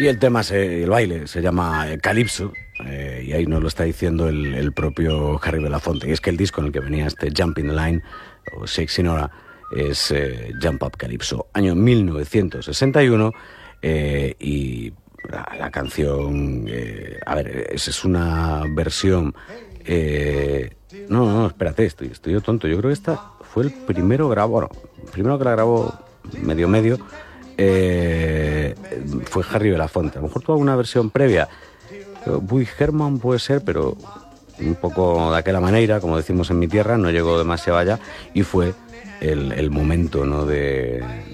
Y el tema, el baile, se llama Calypso, y ahí nos lo está diciendo el propio Harry Belafonte. Y es que el disco en el que venía este Jump in the Line, o Shake Sinora, es Jump Up Calypso, año 1961, y la canción, a ver, es una versión, no, espérate, estoy yo tonto, yo creo que esta fue el primero grabado, el primero que la grabó medio, fue Harry Belafonte. A lo mejor tuvo alguna versión previa, Bui Herman puede ser, pero un poco de aquella manera, como decimos en mi tierra, no llegó demasiado allá, y fue el momento, ¿no?, de